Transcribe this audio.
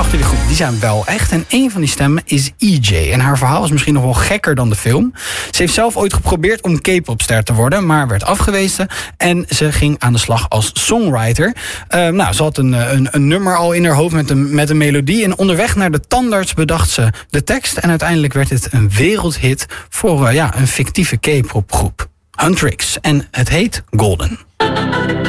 achter die groep, die zijn wel echt. En een van die stemmen is EJ. En haar verhaal is misschien nog wel gekker dan de film. Ze heeft zelf ooit geprobeerd om K-popster te worden, maar werd afgewezen. En ze ging aan de slag als songwriter. Ze had een nummer al in haar hoofd met een melodie. En onderweg naar de tandarts bedacht ze de tekst. En uiteindelijk werd het een wereldhit voor een fictieve K-popgroep. Huntrix. En het heet Golden.